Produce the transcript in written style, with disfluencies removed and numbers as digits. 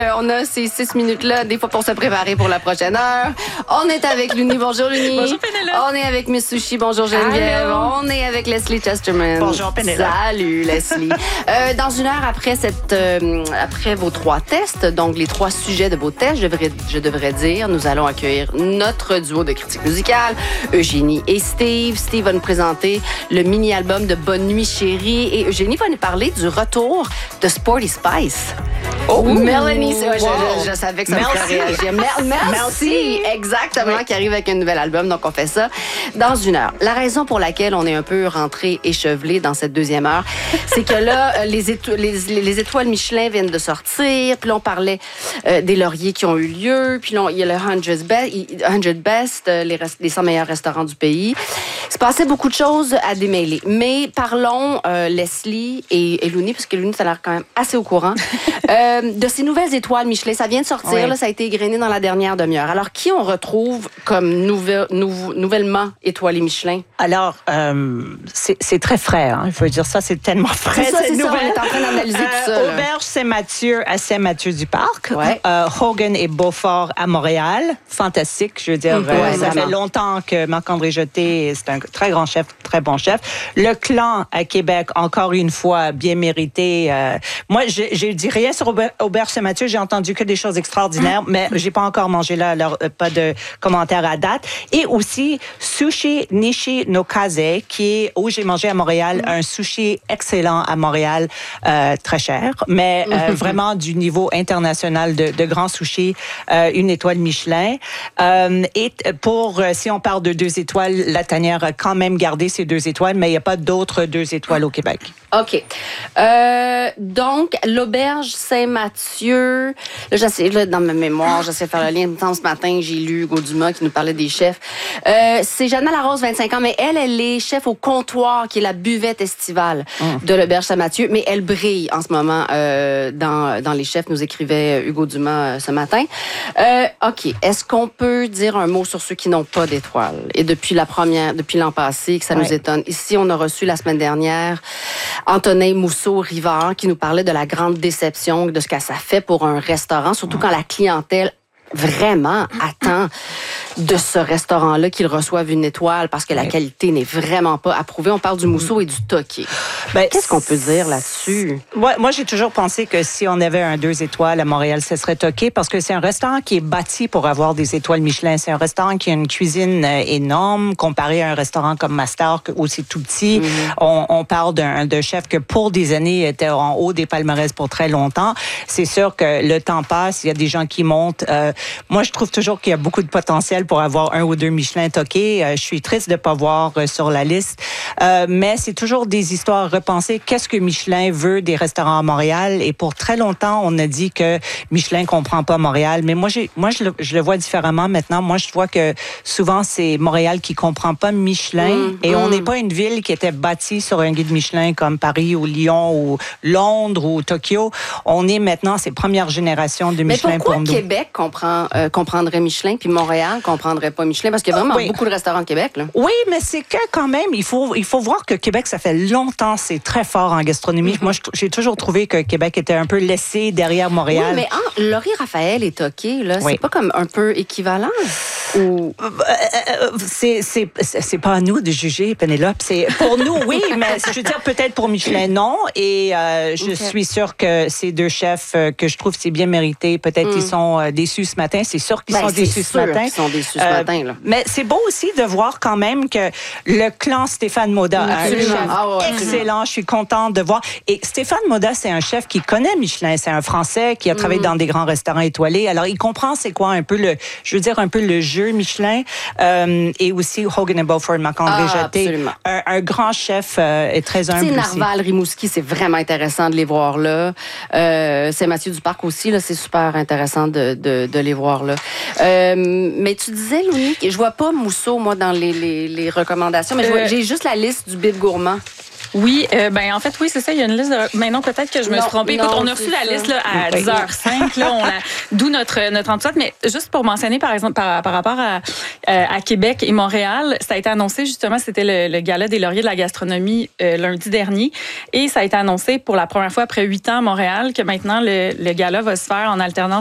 On a ces 6 minutes-là, des fois pour se préparer pour la prochaine heure. On est avec Luni. Bonjour, Luni. Bonjour, Pénélope. On est avec Miss Sushi. Bonjour, Geneviève. Allô. On est avec Leslie Chesterman. Bonjour, Pénélope. Salut, Leslie. Dans une heure après après vos 3 tests, donc les 3 sujets de vos tests, je devrais dire, nous allons accueillir notre duo de critiques musicales, Eugénie et Steve. Steve va nous présenter le mini-album de Bonne Nuit, Chérie. Et Eugénie va nous parler du retour de Sporty Spice. Oh, Mélanie, wow. je savais que ça me ferait réagir. Merci. Exactement, oui. Qui arrive avec un nouvel album. Donc, on fait ça dans une heure. La raison pour laquelle on est un peu rentré échevelé dans cette deuxième heure, c'est que là, les étoiles Michelin viennent de sortir. Puis là, on parlait des lauriers qui ont eu lieu. Puis là, il y a le 100 Best, les 100 meilleurs restaurants du pays. Il se passait beaucoup de choses à démêler. Mais parlons, Leslie et Luni, parce que Luni, ça a l'air quand même assez au courant, de ces nouvelles étoiles Michelin. Ça vient de sortir, oui. Là, ça a été égrené dans la dernière demi-heure. Alors, qui on retrouve comme nouvellement étoilé Michelin? Alors, c'est très frais. Hein. Il faut dire ça, c'est tellement frais. C'est ça, on est en train d'analyser tout ça. Auberge Saint-Mathieu à Saint-Mathieu-du-Parc. Ouais. Hogan et Beaufort à Montréal. Fantastique, je veux dire. Ça fait longtemps que Marc-André Jeté, c'est un très grand chef, très bon chef. Le Clan à Québec, encore une fois, bien mérité. Moi, j'ai dit rien sur Auberge Saint-Mathieu. J'ai entendu que des choses extraordinaires, mais j'ai pas encore mangé là, alors pas de commentaires à date. Et aussi Sushi Nishi no Kaze, qui est où j'ai mangé à Montréal, un sushi excellent à Montréal, très cher, mais vraiment du niveau international de grands sushis, une étoile Michelin. Et si on parle de 2 étoiles, La Tanière a quand même gardé ses 2 étoiles, mais il n'y a pas d'autres 2 étoiles au Québec. OK. Donc, l'Auberge Saint-Mathieu, là, dans ma mémoire, j'essaie de faire le lien. Ce matin, j'ai lu Hugo Dumas qui nous parlait des chefs. C'est Jeanne Larose, 25 ans, mais elle est chef au comptoir, qui est la buvette estivale de l'Auberge Saint-Mathieu, mais elle brille en ce moment dans les chefs, nous écrivait Hugo Dumas ce matin. OK. Est-ce qu'on peut dire un mot sur ceux qui n'ont pas d'étoiles? Et depuis l'an passé, que ça nous étonne. Ici, on a reçu la semaine dernière Antonin Mousseau-Rivard qui nous parlait de la grande déception de ce que ça fait pour un restaurant, surtout quand la clientèle vraiment attend de ce restaurant-là qu'ils reçoivent une étoile parce que la qualité n'est vraiment pas approuvée. On parle du Mousseau et du Toqué. Qu'est-ce qu'on peut dire là-dessus? Moi, j'ai toujours pensé que si on avait un 2 étoiles à Montréal, ce serait Toqué parce que c'est un restaurant qui est bâti pour avoir des étoiles Michelin. C'est un restaurant qui a une cuisine énorme comparé à un restaurant comme Master où c'est tout petit. On parle d'un chef que pour des années était en haut des palmarès pour très longtemps. C'est sûr que le temps passe, il y a des gens qui montent. Moi, je trouve toujours qu'il y a beaucoup de potentiel pour avoir 1 ou 2 Michelin Toqué. Je suis triste de ne pas voir sur la liste. Mais c'est toujours des histoires repensées. Qu'est-ce que Michelin veut des restaurants à Montréal? Et pour très longtemps, on a dit que Michelin ne comprend pas Montréal. Mais moi, je le vois différemment maintenant. Moi, je vois que souvent, c'est Montréal qui ne comprend pas Michelin. Et on n'est pas une ville qui était bâtie sur un guide Michelin comme Paris ou Lyon ou Londres ou Tokyo. On est maintenant ces premières générations de Michelin pour nous. Mais pourquoi Québec comprendrait Michelin, puis Montréal comprendrait pas Michelin? Parce qu'il y a vraiment beaucoup de restaurants de Québec. Là. Oui, mais c'est que quand même, il faut voir que Québec, ça fait longtemps, c'est très fort en gastronomie. Moi, j'ai toujours trouvé que Québec était un peu laissé derrière Montréal. Oui, mais Laurie Raphaël et Toqué, là, c'est pas comme un peu équivalent? Ou... C'est pas à nous de juger, Pénélope. C'est pour nous, oui, mais je veux dire peut-être pour Michelin, non. Et je suis sûre que ces 2 chefs que je trouve c'est bien mérité, peut-être ils sont déçus ce matin. C'est sûr qu'ils sont déçus ce matin. Ils sont déçus ce matin, là. Mais c'est beau aussi de voir quand même que le clan Stéphane Moda a un chef excellent. Je suis contente de voir. Et Stéphane Moda, c'est un chef qui connaît Michelin. C'est un Français qui a travaillé dans des grands restaurants étoilés. Alors, il comprend c'est quoi un peu le jeu Michelin. Et aussi Hogan et Beaufort, Marc-André Jeté. Un grand chef et très humble aussi. Narval, Rimouski, c'est vraiment intéressant de les voir là. Saint-Mathieu-du-Parc aussi, là, c'est super intéressant de les voir là. Mais tu disais, Louis, je vois pas Mousseau, moi, dans les recommandations, mais j'ai juste la liste du bib gourmand. Oui, en fait, oui, c'est ça. Il y a une liste de... Mais non, peut-être que je me suis trompée. Écoute, on a reçu la liste là, à 10h05. Là, d'où notre enquête. Mais juste pour mentionner, par exemple, par rapport à Québec et Montréal, ça a été annoncé, justement, c'était le gala des lauriers de la gastronomie lundi dernier. Et ça a été annoncé pour la première fois après 8 ans à Montréal que maintenant, le gala va se faire en alternance